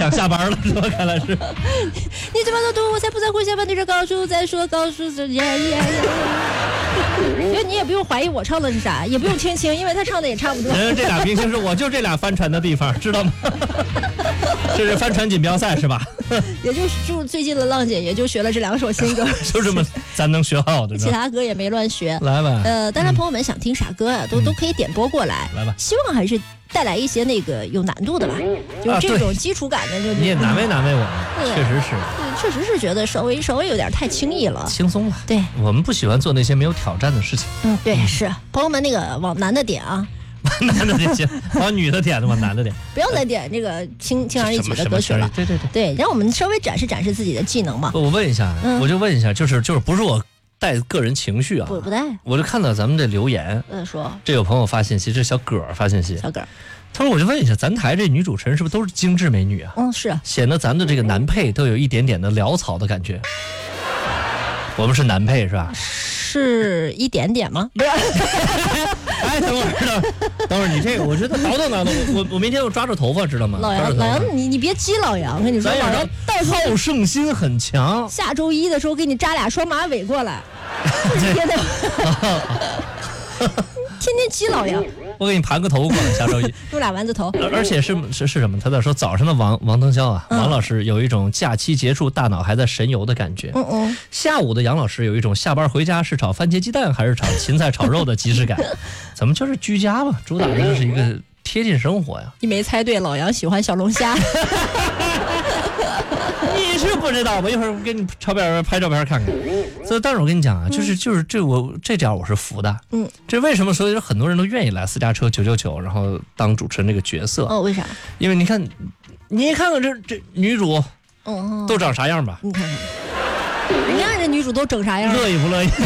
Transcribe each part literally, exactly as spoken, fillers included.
想下班了是吧？看来是。 你怎么都读，我才不在乎下班对着高数再说高数是耶耶耶。因为你也不用怀疑我唱的是啥，也不用听清，因为他唱的也差不多。 人这俩明星是我就这俩帆船的地方，知道吗？这是帆船锦标赛是吧？ 也就是就最近的浪姐也就学了这两首新歌， 就这么咱能学好的， 其他歌也没乱学。 来吧， 呃，当然朋友们想听啥歌啊，都、嗯、都可以点播过来。 来吧， 希望还是带来一些那个有难度的吧，就是这种基础感的，就你也难为难为我们，确实是， 确实是觉得稍微稍微有点太轻易了， 轻松了。 对， 我们不喜欢做那些没有挑战的事情。 嗯，对，是朋友们那个往难的点啊。 男的点行，往女的点的，往男的点， 不要再点这个轻轻而易举的歌曲了。 对对对对，让我们稍微展示展示自己的技能嘛。 我问一下，嗯、我就问一下，就是就是不是我带个人情绪啊？ 不不带。 我就看到咱们的留言， 嗯，说这有朋友发信息，这小葛发信息， 小葛， 他说我就问一下，咱台这女主持人是不是都是精致美女啊？ 嗯，是，显得咱的这个男配都有一点点的潦草的感觉。我们是男配是吧？ 是一点点吗？不是。 哎，等会儿，等会儿，等会儿，你这个，我觉得倒腾倒腾，我我明天我抓着头发，知道吗？ 老杨，老杨，你你别激老杨，我跟你说，老杨到时候好胜心很强。 下周一的时候给你扎俩双马尾过来，天天天天激老杨。 我给你盘个头过来，下周一录俩丸子头。 而且是是是什么？他在说早上的王王腾霄啊，嗯、王老师有一种假期结束大脑还在神游的感觉。 嗯嗯。 下午的杨老师有一种下班回家是炒番茄鸡蛋还是炒芹菜炒肉的即视感。咱们就是居家吧，主打的就是一个贴近生活呀。 你没猜对，老杨喜欢小龙虾。 你是不知道吧？一会儿我给你照片拍照片看看。所以，但是我跟你讲啊，就是就是这我这点我是服的。嗯，这为什么？所以很多人都愿意来私家车九九九，然后当主持人这个角色。 哦，为啥？ 因为你看，你看看这这女主， 哦， 都长啥样吧？ 你看看，你看这女主都整啥样？ 乐意不乐意？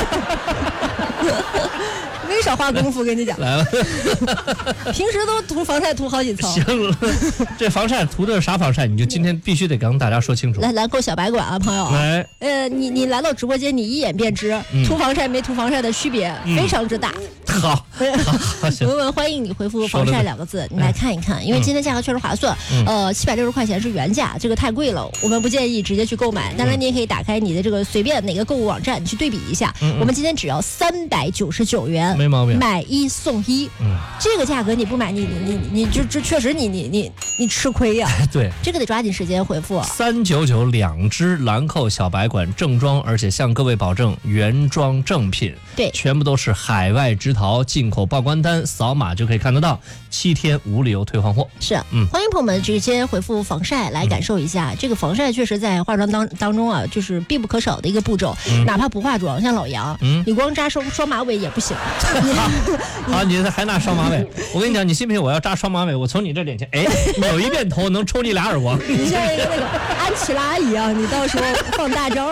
没少花功夫，跟你讲。 来了， 平时都涂防晒涂好几层。 行了，这防晒涂的是啥防晒？你就今天必须得跟大家说清楚。 来，来购小白馆啊，朋友。 来， 呃，你你来到直播间，你一眼便知、嗯、涂防晒没涂防晒的区别、嗯、非常之大。 好， 文文欢迎你回复防晒两个字，你来看一看，因为今天价格确实划算，嗯、呃，七百六十块钱是原价，这个太贵了，我们不建议直接去购买。当然，你也可以打开你的这个随便哪个购物网站，你去对比一下。嗯嗯我们今天只要三百九十九元， 没毛病， 买一送一。嗯，这个价格你不买，你你你你就这确实你你你你吃亏呀、啊。 对， 这个得抓紧时间回复。 三九九两支兰蔻小白馆正装，而且向各位保证原装正品。 对， 全部都是海外直淘进口报关单，扫码就可以看得到，七天无理由退换货。 是，嗯，欢迎朋友们直接回复防晒来感受一下，嗯、这个防晒确实在化妆当当中啊，就是必不可少的一个步骤。嗯、哪怕不化妆，像老杨，嗯，你光扎双双马尾也不行。 好，你还拿双马尾？我跟你讲，你信不信我要扎双马尾，我从你这脸前，哎，扭一遍头能抽你俩耳光。 你像一个那个安琪拉一样，你到时候放大招。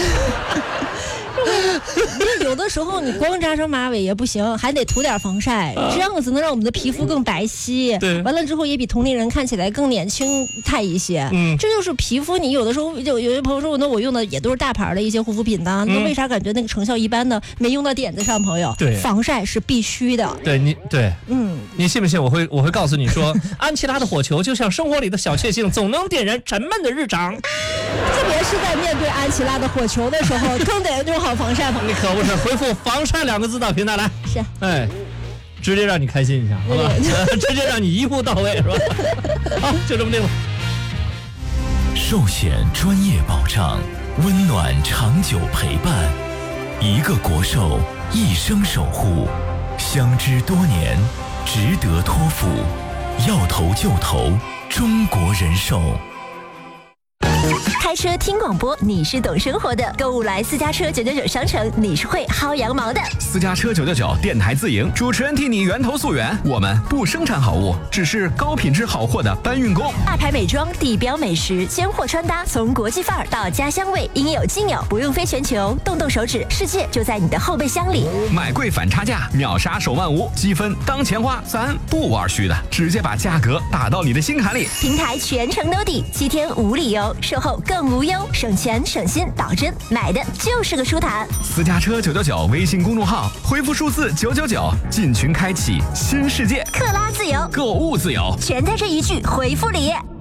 你有的时候你光扎上马尾也不行，还得涂点防晒，这样子能让我们的皮肤更白皙。 对， 完了之后也比同龄人看起来更年轻态一些。嗯，这就是皮肤。你有的时候有有些朋友说，那我用的也都是大牌的一些护肤品呢，那、嗯、为啥感觉那个成效一般呢？没用到点子上，朋友。 对， 防晒是必须的。 对你对，嗯，你信不信？我会我会告诉你说，安琪拉的火球就像生活里的小确幸，总能点燃沉闷的日常。 特别是在面对安琪拉的火球的时候，更得用好防晒。 你可不是，回复防晒两个字到平台来。 是， 哎，直接让你开心一下，好吧？直接让你一步到位，是吧？好，就这么定了。 寿险专业保障，温暖长久陪伴，一个国寿，一生守护，相知多年，值得托付，要投就投，中国人寿。 开车听广播，你是懂生活的；购物来私家车九九九商城，你是会薅羊毛的。 私家车九九九电台自营，主持人替你源头溯源。我们不生产好物，只是高品质好货的搬运工。 大牌美妆、地标美食、尖货穿搭，从国际范儿到家乡味，应有尽有，不用飞全球，动动手指，世界就在你的后备箱里。 买贵反差价，秒杀手万无，积分当钱花，咱不玩虚的，直接把价格打到你的心坎里。 平台全程兜底，七天无理由，售后更无忧，省钱省心，保真，买的就是个舒坦。 私家车九九九微信公众号，回复数字九九九，进群开启新世界， 克拉自由， 购物自由， 全在这一句回复里。